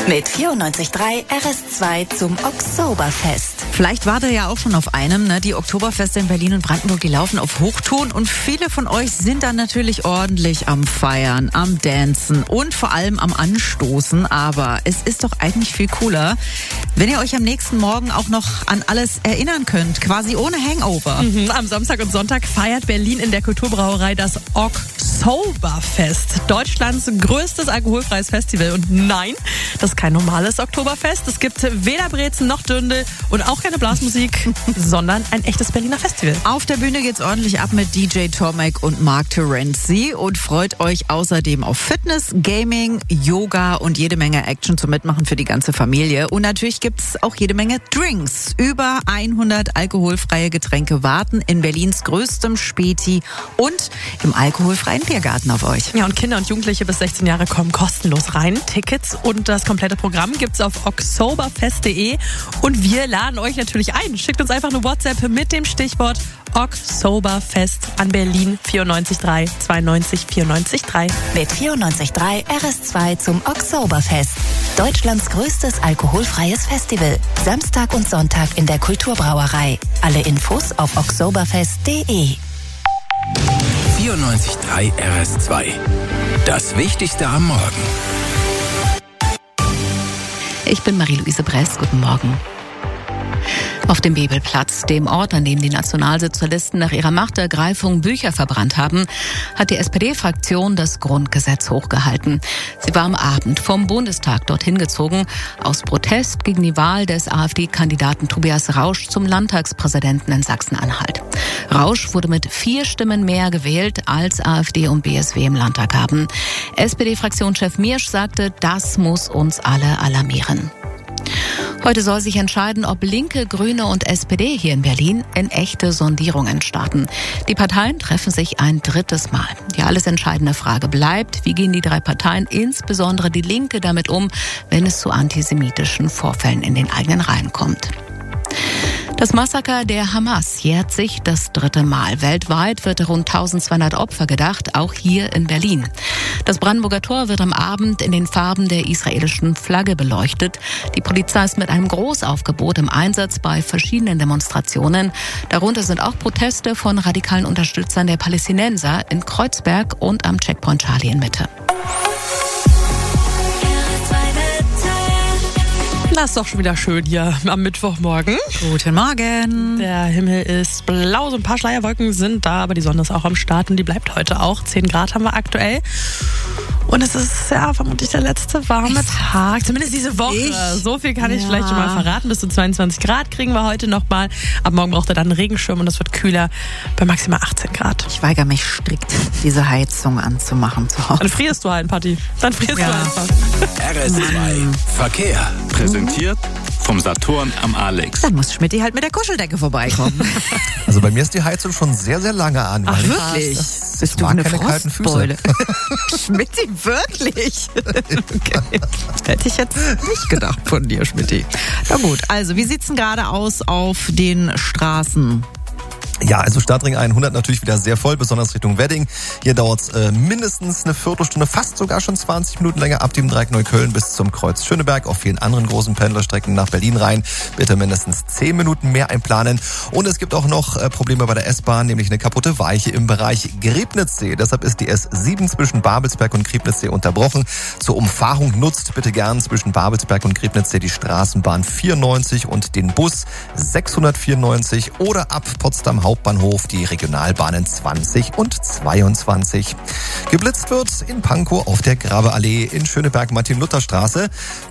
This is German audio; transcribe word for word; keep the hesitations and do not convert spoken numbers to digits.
Mit vierundneunzig Komma drei R S zwei zum Oktoberfest. Vielleicht wart ihr ja auch schon auf einem, ne? Die Oktoberfeste in Berlin und Brandenburg, die laufen auf Hochtouren und viele von euch sind dann natürlich ordentlich am Feiern, am Dancen und vor allem am Anstoßen. Aber es ist doch eigentlich viel cooler, wenn ihr euch am nächsten Morgen auch noch an alles erinnern könnt, quasi ohne Hangover. Mhm, am Samstag und Sonntag feiert Berlin in der Kulturbrauerei das Oktoberfest, Deutschlands größtes alkoholfreies Festival. Und nein, das ist kein normales Oktoberfest. Es gibt weder Brezen noch Dündel und auch keine Blasmusik, sondern ein echtes Berliner Festival. Auf der Bühne geht's ordentlich ab mit D J Tomek und Mark Terenzi und freut euch außerdem auf Fitness, Gaming, Yoga und jede Menge Action zum Mitmachen für die ganze Familie. Und natürlich gibt's auch jede Menge Drinks. Über hundert alkoholfreie Getränke warten in Berlins größtem Späti und im alkoholfreien Biergarten auf euch. Ja, und Kinder und Jugendliche bis sechzehn Jahre kommen kostenlos rein. Tickets und das komplette Programm gibt's auf oktoberfest punkt de und wir laden euch natürlich ein. Schickt uns einfach eine WhatsApp mit dem Stichwort Oktoberfest an Berlin vierundneunzig drei zweiundneunzig vierundneunzig drei. Mit vierundneunzig Komma drei R S zwei zum Oktoberfest. Deutschlands größtes alkoholfreies Festival. Samstag und Sonntag in der Kulturbrauerei. Alle Infos auf oktoberfest punkt de. vierundneunzig Komma drei R S zwei. Das Wichtigste am Morgen. Ich bin Marie-Louise Bress. Guten Morgen. Auf dem Bebelplatz, dem Ort, an dem die Nationalsozialisten nach ihrer Machtergreifung Bücher verbrannt haben, hat die S P D-Fraktion das Grundgesetz hochgehalten. Sie war am Abend vom Bundestag dorthin gezogen, aus Protest gegen die Wahl des AfD-Kandidaten Tobias Rausch zum Landtagspräsidenten in Sachsen-Anhalt. Rausch wurde mit vier Stimmen mehr gewählt, als AfD und B S W im Landtag haben. S P D-Fraktionschef Miersch sagte, das muss uns alle alarmieren. Heute soll sich entscheiden, ob Linke, Grüne und S P D hier in Berlin in echte Sondierungen starten. Die Parteien treffen sich ein drittes Mal. Die alles entscheidende Frage bleibt, wie gehen die drei Parteien, insbesondere die Linke, damit um, wenn es zu antisemitischen Vorfällen in den eigenen Reihen kommt. Das Massaker der Hamas jährt sich das dritte Mal. Weltweit wird rund eintausendzweihundert Opfer gedacht, auch hier in Berlin. Das Brandenburger Tor wird am Abend in den Farben der israelischen Flagge beleuchtet. Die Polizei ist mit einem Großaufgebot im Einsatz bei verschiedenen Demonstrationen. Darunter sind auch Proteste von radikalen Unterstützern der Palästinenser in Kreuzberg und am Checkpoint Charlie in Mitte. Das ist doch schon wieder schön hier am Mittwochmorgen. Guten Morgen. Der Himmel ist blau, so ein paar Schleierwolken sind da, aber die Sonne ist auch am Start und die bleibt heute auch. zehn Grad haben wir aktuell. Und es ist ja vermutlich der letzte warme Tag, zumindest diese Woche. Ich? So viel kann ich ja. vielleicht schon mal verraten. Bis zu zweiundzwanzig Grad kriegen wir heute nochmal. Ab morgen braucht er dann einen Regenschirm und es wird kühler bei maximal achtzehn Grad. Ich weigere mich strikt, diese Heizung anzumachen zu Hause. Dann frierst du halt, Patti. Dann frierst ja. du einfach. R S zwei Verkehr. Präsentiert vom Saturn am Alex. Dann muss Schmidti halt mit der Kuscheldecke vorbeikommen. Also bei mir ist die Heizung schon sehr, sehr lange an. Ach, weil wirklich? Ich, Bist ich du mag eine keine kalten Füße. Schmidti, wirklich? Okay. Hätte ich jetzt nicht gedacht von dir, Schmidti. Na gut, also wie sieht's denn gerade aus auf den Straßen? Ja, also Stadtring hundert natürlich wieder sehr voll, besonders Richtung Wedding. Hier dauert es äh, mindestens eine Viertelstunde, fast sogar schon zwanzig Minuten länger ab dem Dreieck Neukölln bis zum Kreuz Schöneberg. Auf vielen anderen großen Pendlerstrecken nach Berlin rein. Bitte mindestens zehn Minuten mehr einplanen. Und es gibt auch noch äh, Probleme bei der S-Bahn, nämlich eine kaputte Weiche im Bereich Griebnitzsee. Deshalb ist die S sieben zwischen Babelsberg und Griebnitzsee unterbrochen. Zur Umfahrung nutzt bitte gern zwischen Babelsberg und Griebnitzsee die Straßenbahn vierundneunzig und den Bus sechshundertvierundneunzig oder ab Potsdam Hauptbahnhof die Regionalbahnen zwanzig und zweiundzwanzig. Geblitzt wird in Pankow auf der Grabeallee in Schöneberg-Martin-Luther-Straße.